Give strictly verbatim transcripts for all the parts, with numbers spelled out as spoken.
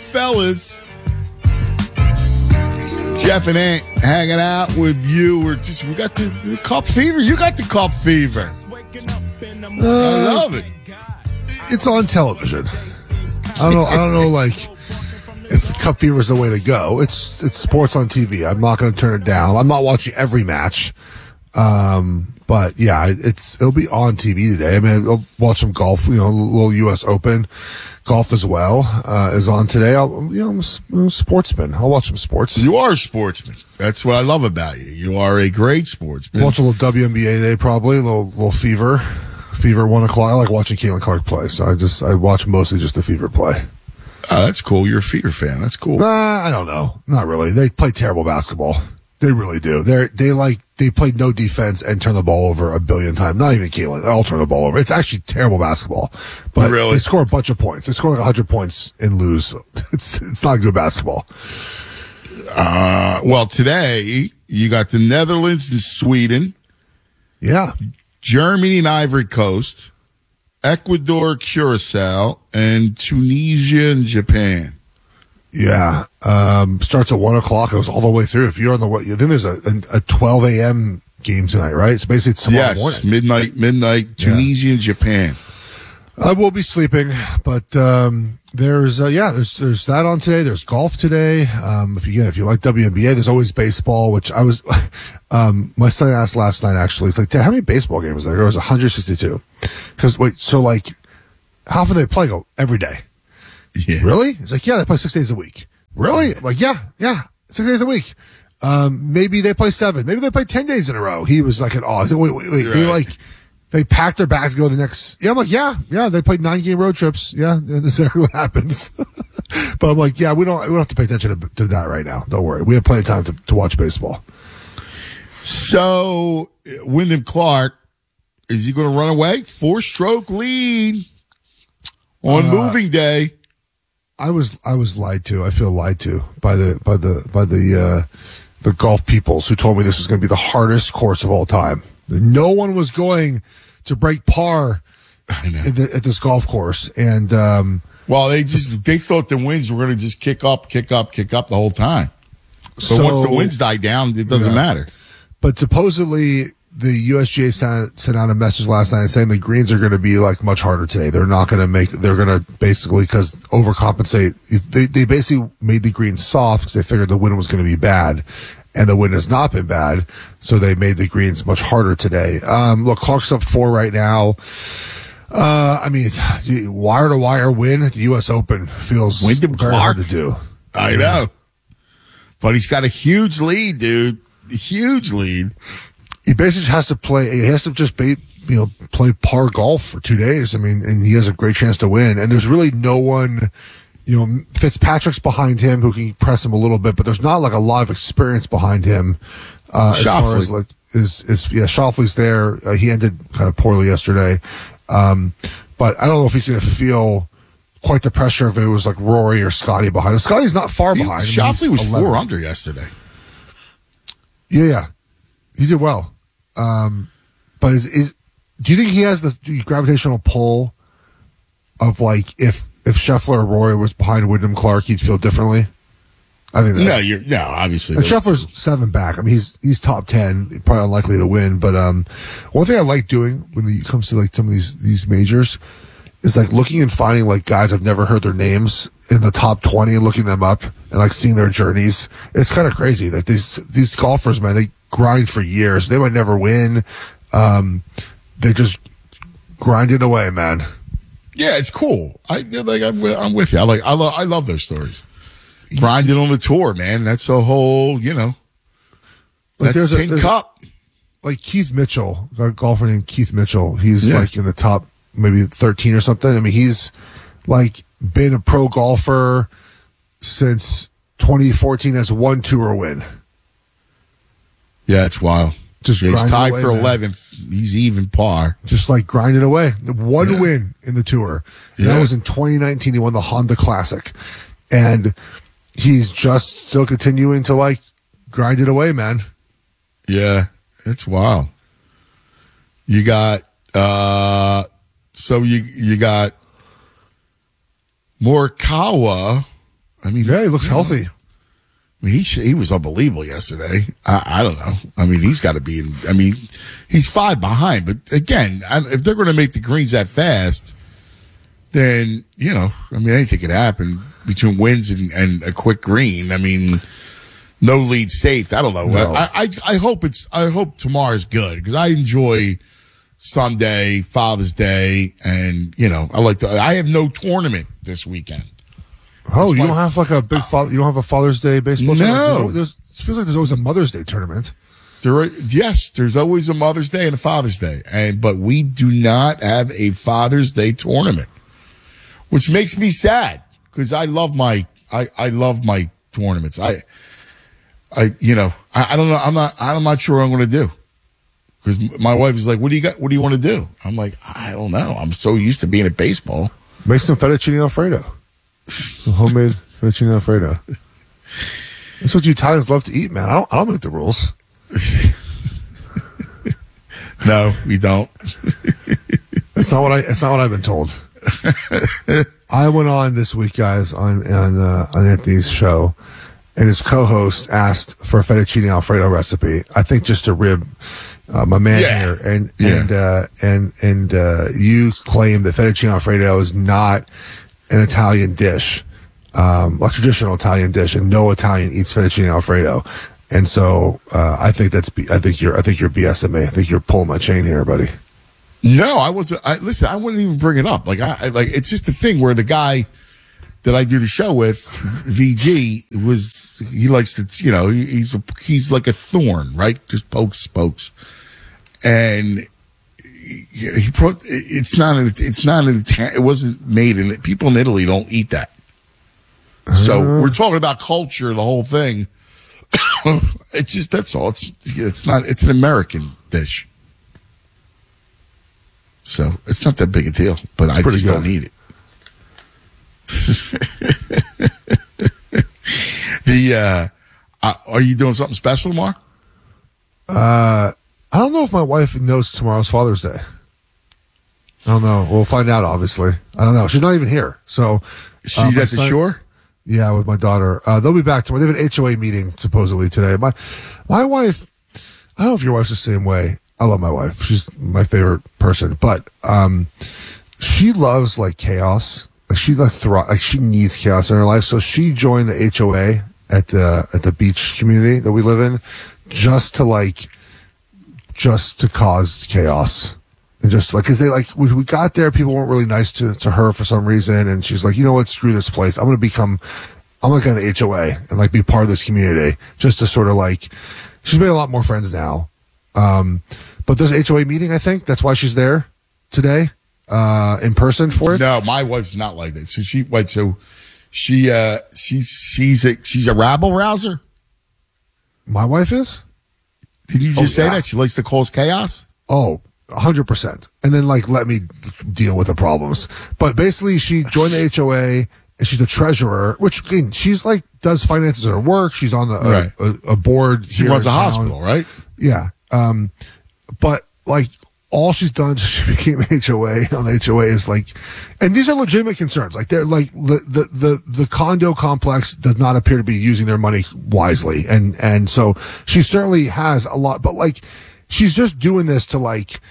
fellas. Jeff and Ant hanging out with you. We're just we got the, the cup fever. You got the cup fever. Uh, I love it. It's on television. I don't know. I don't know. Like, if the cup fever is the way to go, it's it's sports on T V. I'm not going to turn it down. I'm not watching every match. Um, but yeah, it's it'll be on T V today. I mean, I'll watch some golf. You know, a little U S Open golf as well uh, is on today. I'll, you know, I'm a, I'm a sportsman. I'll watch some sports. You are a sportsman. That's what I love about you. You are a great sportsman. Watch a little W N B A today, probably a little little fever, fever at one o'clock. I like watching Caitlin Clark play, so I just I watch mostly just the fever play. Oh, that's cool. You're a Fever fan. That's cool. Nah, I don't know. Not really. They play terrible basketball. They really do. They're they like they play no defense and turn the ball over a billion times. Not even Caitlin. They all turn the ball over. It's actually terrible basketball. But really? They score a bunch of points. They score like a hundred points and lose. It's it's not good basketball. Uh, well, today you got the Netherlands and Sweden. Yeah. Germany and Ivory Coast. Ecuador, Curacao, and Tunisia and Japan. Yeah. Um, starts at one o'clock. It goes all the way through. If you're on the way, then there's a, a twelve a.m. game tonight, right? So basically it's tomorrow yes, morning. midnight, midnight, Tunisia yeah. and Japan. I will be sleeping, but um, there's uh, yeah, there's there's that on today. There's golf today. Um, if you again, if you like W N B A, there's always baseball. Which I was, um, my son asked last night. Actually, it's like, Dad, how many baseball games are there? There was one hundred sixty-two. Because wait, so like, how often do they play? Go every day. Yeah. Really? It's like, yeah, they play six days a week. Really? I'm like, yeah, yeah, six days a week. Um, maybe they play seven. Maybe they play ten days in a row. He was like, at awe. He's like, wait, wait, wait. Right. They like. They packed their bags to go to the next. Yeah, I'm like, yeah, yeah. They played nine game road trips. Yeah, that's exactly what happens. But I'm like, yeah, we don't, we don't have to pay attention to, to that right now. Don't worry, we have plenty of time to, to watch baseball. So, Wyndham Clark, is he going to run away? Four stroke lead on uh, moving day. I was, I was lied to. I feel lied to by the, by the, by the, uh, the golf peoples who told me this was going to be the hardest course of all time. No one was going to break par at, the, at this golf course. And, um, well, they just, they thought the winds were going to just kick up, kick up, kick up the whole time. So, so once the winds die down, it doesn't yeah. matter. But supposedly the U S G A sent, sent out a message last night saying the greens are going to be like much harder today. They're not going to make, they're going to basically, cause overcompensate. They, they basically made the greens soft because they figured the wind was going to be bad. And the wind has not been bad, so they made the greens much harder today. Um, look, Clark's up four right now. Uh, I mean, wire to wire win at the U S Open feels Wyndham very Clark. hard to do. I know, but he's got a huge lead, dude. A huge lead. He basically has to play. He has to just be, you know, play par golf for two days. I mean, and he has a great chance to win. And there's really no one. You know, Fitzpatrick's behind him who can press him a little bit, but there's not like a lot of experience behind him. Uh, as far as like, is, is, yeah, Schauffele's there. Uh, he ended kind of poorly yesterday. Um, but I don't know if he's going to feel quite the pressure if it was like Rory or Scotty behind him. Scotty's not far he, behind him. Schauffele was eleven. four under yesterday. Yeah, yeah. He did well. Um, but is, is, do you think he has the gravitational pull of like, if, If Scheffler or Rory was behind Wyndham Clark, he'd feel differently? I think that. No, you're, no, obviously. And Scheffler's seven back. I mean, he's, he's top ten, probably unlikely to win. But, um, one thing I like doing when it comes to like some of these, these majors is like looking and finding like guys I've never heard their names in the top twenty and looking them up and like seeing their journeys. It's kind of crazy. Like these, these golfers, man, they grind for years. They might never win. Um, they just grind it away, man. Yeah, it's cool. I like. I'm, I'm with you. I like. I love. I love those stories. Grinding on the tour, man. That's a whole. You know. Like that's there's Tin a, there's Cup. Like Keith Mitchell, a golfer named Keith Mitchell. He's yeah. like in the top maybe thirteen or something. I mean, he's like been a pro golfer since twenty fourteen. Has one tour win. Yeah, it's wild. Just yeah, he's tied away, for man. eleventh. He's even par. Just like grinding away. One yeah. win in the tour. And Yeah. that was in twenty nineteen. He won the Honda Classic. And he's just still continuing to like grind it away, man. Yeah, it's wild. You got, uh, so you, you got Morikawa, I mean, Yeah, he looks you know, healthy. I mean, he he was unbelievable yesterday. I, I don't know. I mean, he's got to be in. I mean, he's five behind. But again, I, if they're going to make the greens that fast, then you know, I mean, anything could happen between wins and, and a quick green. I mean, no lead safe. I don't know. No. I, I I hope it's. I hope tomorrow's good because I enjoy Sunday, Father's Day, and you know, I like to. I have no tournament this weekend. Oh, That's you my- don't have like a big. Fa- you don't have a Father's Day baseball No. tournament? There's, there's, it feels like there's always a Mother's Day tournament. There are, yes, there's always a Mother's Day and a Father's Day, and but we do not have a Father's Day tournament, which makes me sad because I love my I, I love my tournaments. I I you know I, I don't know I'm not I'm not sure what I'm going to do because my wife is like, what do you got? What do you want to do? I'm like, I don't know. I'm so used to being at baseball. Make some fettuccine alfredo. Some homemade fettuccine alfredo. That's what you Italians love to eat, man. I don't. I don't make the rules. No, we don't. That's not what I. That's not what I've been told. I went on this week, guys, on on uh, on Anthony's show, and his co-host asked for a fettuccine alfredo recipe. I think just to rib uh, my man Yeah. here, and Yeah. and uh, and and uh, you claim that fettuccine alfredo is not an Italian dish, um, a traditional Italian dish, and no Italian eats fettuccine alfredo. And so uh, I think that's B- I think you're I think you're BSing me. I think you're pulling my chain here, buddy. No, I wasn't. I, listen, I wouldn't even bring it up. Like, I I- like it's just a thing where the guy that I do the show with, V G, was he likes to, you know, he, he's a, he's like a thorn, right? Just pokes, pokes, and he, he pro, it's not an, it's not an, Ita- it wasn't made in it. People in Italy don't eat that. So we're talking about culture, the whole thing. It's just that's all. It's it's not. It's an American dish. So it's not that big a deal, but I pretty just good. don't eat it. the uh, uh, are you doing something special tomorrow? Uh, I don't know if my wife knows tomorrow's Father's Day. I don't know. We'll find out. Obviously, I don't know. She's not even here. So She's uh, my at the son- shore. Yeah, with my daughter. Uh, they'll be back tomorrow. They have an H O A meeting supposedly today. My my wife. I don't know if your wife's the same way. I love my wife. She's my favorite person, but um, she loves like chaos. Like she like thro- like she needs chaos in her life. So she joined the H O A at the at the beach community that we live in, just to like, just to cause chaos. And just like, cause they like, we, we got there, people weren't really nice to, to her for some reason. And she's like, you know what? Screw this place. I'm going to become, I'm going to go to the H O A and like be part of this community just to sort of like, she's made a lot more friends now. Um, but there's an H O A meeting, I think. That's why she's there today, uh, in person for it. No, my wife's not like that. So she wait. So she uh she's she's a she's a rabble rouser. My wife is? Did you just Oh, say yeah. that she likes to cause chaos? Oh, one hundred percent. And then, like, let me deal with the problems. But basically, she joined the H O A, and she's a treasurer, which, again, she's, like, does finances at her work. She's on the, a, Right. a, a board. She here runs in a town. hospital, right? Yeah. Um, but, like, all she's done since she became H O A on the H O A is, like, and these are legitimate concerns. Like, they're, like, the, the, the, the condo complex does not appear to be using their money wisely. And, and so she certainly has a lot, but, like, she's just doing this to, like,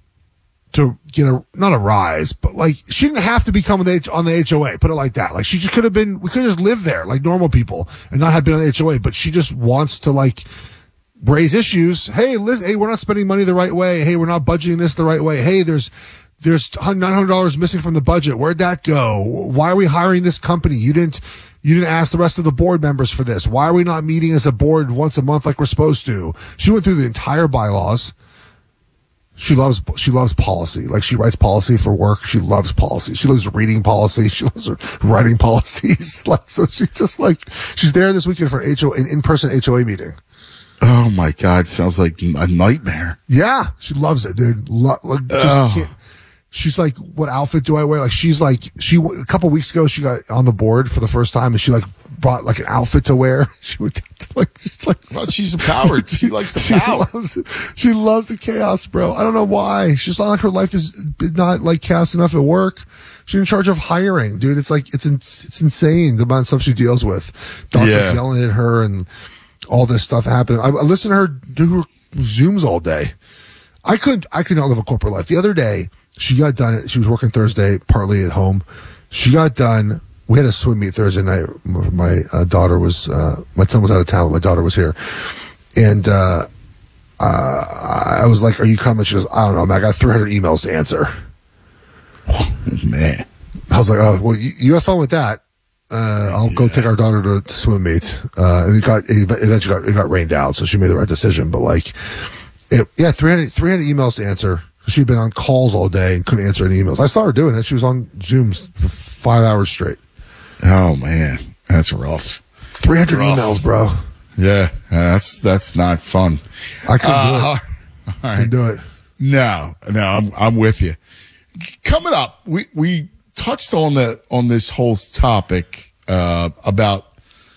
to get a not a rise, but like she didn't have to become on the, H- on the H O A. Put it like that. Like she just could have been. We could have just lived there like normal people and not have been on the H O A. But she just wants to like raise issues. Hey, listen, hey, we're not spending money the right way. Hey, we're not budgeting this the right way. Hey, there's there's nine hundred dollars missing from the budget. Where'd that go? Why are we hiring this company? You didn't. You didn't ask the rest of the board members for this. Why are we not meeting as a board once a month like we're supposed to? She went through the entire bylaws. She loves she loves policy. Like she writes policy for work. She loves policy. She loves reading policy. She loves writing policies. Like so, she just like she's there this weekend for an H O an in person H O A meeting. Oh my God, sounds like a nightmare. Yeah, she loves it, dude. Lo- like, just Oh. can't. She's like, what outfit do I wear? Like she's like she a couple weeks ago she got on the board for the first time and she like brought like an outfit to wear. She would like she's like Well, she's empowered. She likes the she power. loves it. She loves the chaos, bro. I don't know why. She's not like her life is not like chaos enough at work. She's in charge of hiring, dude. It's like, it's, in, it's insane the amount of stuff she deals with. Doctors Yeah. yelling at her and all this stuff happening. I, I listen to her do her Zooms all day. I couldn't, I could not live a corporate life. The other day, she got done, she was working Thursday, partly at home. She got done. We had a swim meet Thursday night. My uh, daughter was, uh, my son was out of town. My daughter was here. And, uh, uh, I was like, are you coming? She goes, I don't know, man. I got three hundred emails to answer. Oh, man. I was like, oh, well, you, you have fun with that. Uh, I'll yeah. go take our daughter to, to swim meet. Uh, and it got, it eventually got, it got rained out. So she made the right decision. But like, it, yeah, three hundred, three hundred emails to answer. She'd been on calls all day and couldn't answer any emails. I saw her doing it. She was on Zooms for five hours straight. Oh, man. That's rough. three hundred rough. Emails, bro. Yeah, that's that's not fun. I couldn't uh, do it. All right. Couldn't do it. No, no, I'm I'm with you. Coming up, we we touched on the on this whole topic uh, about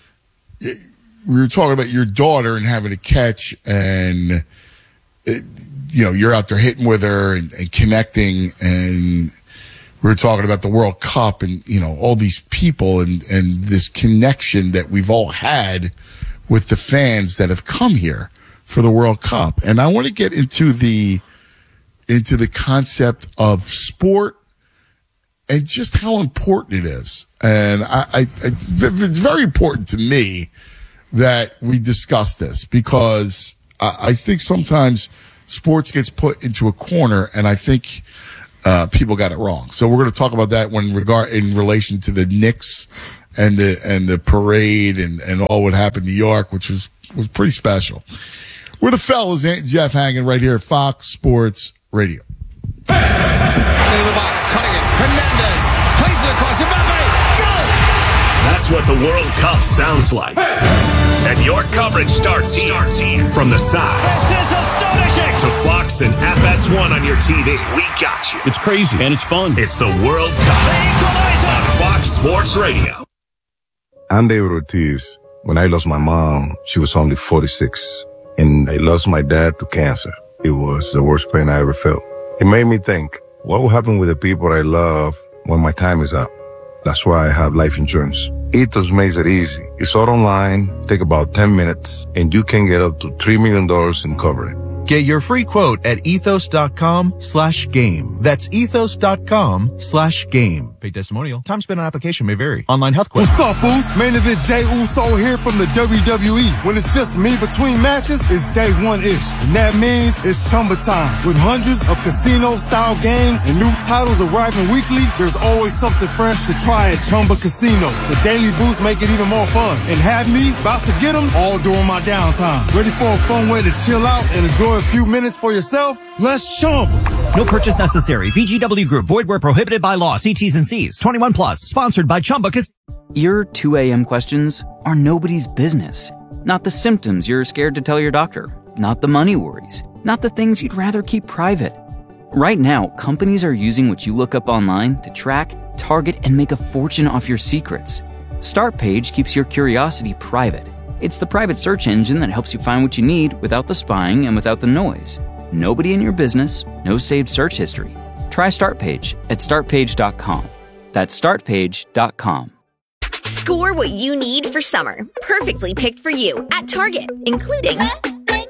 we were talking about your daughter and having a catch, and it, you know you're out there hitting with her and, and connecting, and we were talking about the World Cup and you know all these people and and this connection that we've all had with the fans that have come here for the World Cup. And I want to get into the into the concept of sport and just how important it is. And I, I it's very important to me that we discuss this because I, I think sometimes sports gets put into a corner, and I think uh, people got it wrong. So we're going to talk about that when regard in relation to the Knicks and the and the parade and, and all what happened in New York, which was, was pretty special. We're the fellas, Jeff hanging right here at Fox Sports Radio. Into the box, cutting it. Hernandez plays it across. Mbappe, go! That's what the World Cup sounds like. And your coverage starts here. From the sides This is astonishing. to Fox and F S one on your T V. We got you. It's crazy and it's fun. It's the World Cup on Fox Sports Radio. I'm David Ortiz. When I lost my mom, she was only forty-six. And I lost my dad to cancer. It was the worst pain I ever felt. It made me think, what will happen with the people I love when my time is up? That's why I have life insurance. Ethos makes it easy. It's all online, take about ten minutes, and you can get up to three million dollars in coverage. Get your free quote at ethos.com slash game. That's ethos.com slash game. Paid testimonial. Time spent on application may vary. Online health question. What's up, fools? Main event Jey Uso here from the W W E. When it's just me between matches, it's day one-ish. And that means it's Chumba time. With hundreds of casino-style games and new titles arriving weekly, there's always something fresh to try at Chumba Casino. The daily boosts make it even more fun. And have me about to get them all during my downtime. Ready for a fun way to chill out and enjoy a few minutes for yourself? Let's Chumba. No purchase necessary. V G W Group. Void where prohibited by law. See T's and C's. twenty-one plus. Sponsored by Chumba. Your two a.m. questions are nobody's business. Not the symptoms you're scared to tell your doctor. Not the money worries. Not the things you'd rather keep private. Right now, companies are using what you look up online to track, target, and make a fortune off your secrets. Startpage keeps your curiosity private. It's the private search engine that helps you find what you need without the spying and without the noise. Nobody in your business, no saved search history. Try Startpage at start page dot com. That's start page dot com. Score what you need for summer. Perfectly picked for you at Target, including Up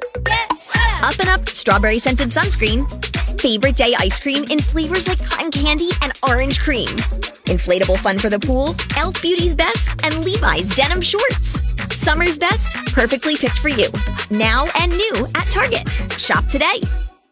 and Up Strawberry Scented Sunscreen, Favorite Day Ice Cream in flavors like cotton candy and orange cream, Inflatable Fun for the Pool, Elf Beauty's Best, and Levi's Denim Shorts. Summer's best, perfectly picked for you. Now and new at Target. Shop today.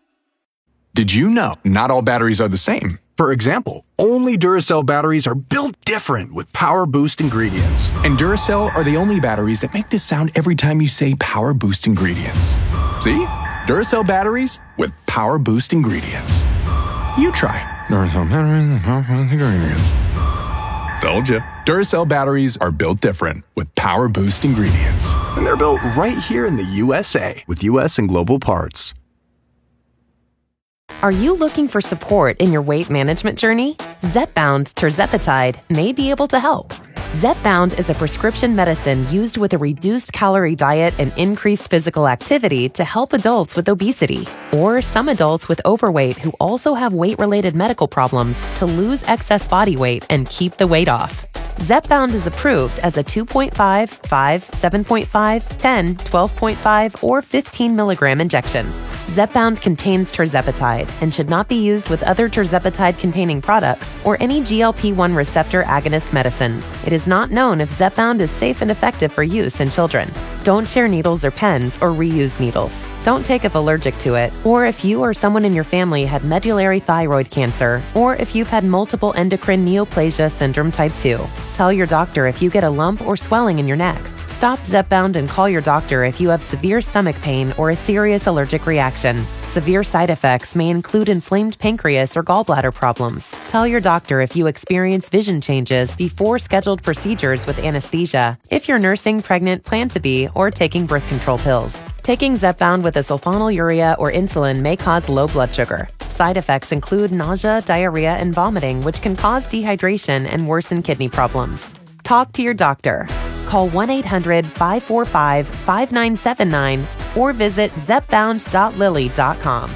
Did you know not all batteries are the same? For example, only Duracell batteries are built different with Power Boost ingredients. And Duracell are the only batteries that make this sound every time you say Power Boost ingredients. See? Duracell batteries with Power Boost ingredients. You try. Duracell batteries with Power Boost ingredients. Told you. Duracell batteries are built different with Power Boost ingredients. And they're built right here in the U S A with U S and global parts. Are you looking for support in your weight management journey? Zepbound tirzepatide may be able to help. Zepbound is a prescription medicine used with a reduced calorie diet and increased physical activity to help adults with obesity, or some adults with overweight who also have weight-related medical problems to lose excess body weight and keep the weight off. Zepbound is approved as a two point five, five, seven point five, ten, twelve point five, or fifteen milligram injection. Zepbound contains tirzepatide and should not be used with other tirzepatide-containing products or any G L P one receptor agonist medicines. It is not known if Zepbound is safe and effective for use in children. Don't share needles or pens or reuse needles. Don't take if allergic to it, or if you or someone in your family had medullary thyroid cancer, or if you've had multiple endocrine neoplasia syndrome type two. Tell your doctor if you get a lump or swelling in your neck. Stop Zepbound and call your doctor if you have severe stomach pain or a serious allergic reaction. Severe side effects may include inflamed pancreas or gallbladder problems. Tell your doctor if you experience vision changes before scheduled procedures with anesthesia, if you're nursing, pregnant, plan to be, or taking birth control pills. Taking Zepbound with a sulfonylurea or insulin may cause low blood sugar. Side effects include nausea, diarrhea, and vomiting, which can cause dehydration and worsen kidney problems. Talk to your doctor. Call one eight hundred, five four five, five nine seven nine or visit zepbound dot lilly dot com.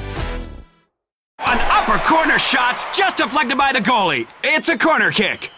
An upper corner shot's just deflected by the goalie. It's a corner kick.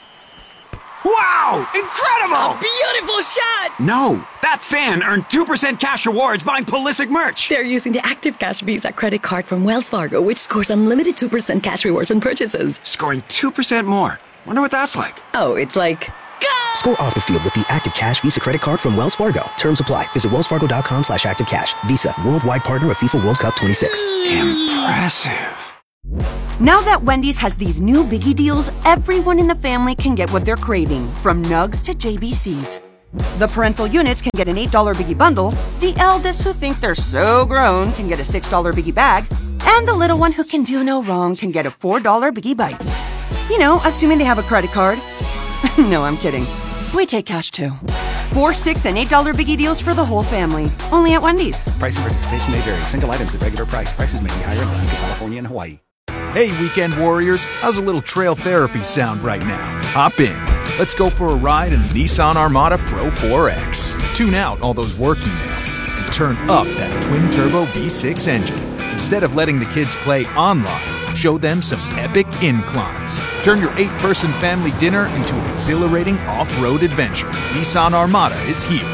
Wow! Incredible! Beautiful shot! No, that fan earned two percent cash rewards buying Pulisic merch. They're using the Active Cash Visa credit card from Wells Fargo, which scores unlimited two percent cash rewards on purchases. Scoring two percent more. Wonder what that's like. Oh, it's like... Score off the field with the Active Cash Visa credit card from Wells Fargo. Terms apply. Visit wellsfargo.com slash active cash. Visa, worldwide partner of FIFA World Cup twenty-six. Impressive. Now that Wendy's has these new biggie deals, everyone in the family can get what they're craving, from nugs to J B Cs. The parental units can get an eight dollar biggie bundle, the eldest who think they're so grown can get a six dollar biggie bag, and the little one who can do no wrong can get a four dollar biggie bites. You know, assuming they have a credit card. No, I'm kidding. We take cash too. Four, six, and eight dollar biggie deals for the whole family. Only at Wendy's. Price and participation may vary. Single items at regular price. Prices may be higher in Alaska, California, and Hawaii. Hey, weekend warriors, how's a little trail therapy sound right now? Hop in. Let's go for a ride in the Nissan Armada Pro four X. Tune out all those work emails and turn up that twin-turbo V six engine. Instead of letting the kids play online, show them some epic inclines. Turn your eight-person family dinner into an exhilarating off-road adventure. Nissan Armada is here.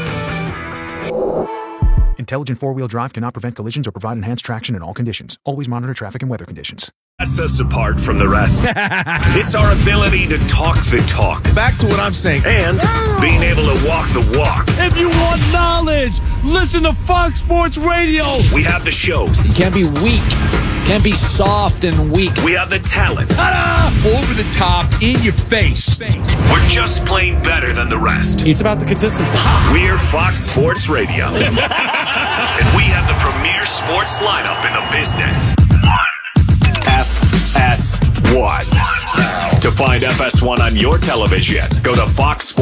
Intelligent four-wheel drive cannot prevent collisions or provide enhanced traction in all conditions. Always monitor traffic and weather conditions. Sets us apart from the rest. It's our ability to talk the talk. Back to what I'm saying. And being able to walk the walk. If you want knowledge, listen to Fox Sports Radio. We have the shows. You can't be weak. Can't be soft and weak. We have the talent. Ta-da! Over the top, in your face. We're just plain better than the rest. It's about the consistency. We're Fox Sports Radio. And we have the premier sports lineup in the business. F S one. To find F S one on your television, go to Fox Sports.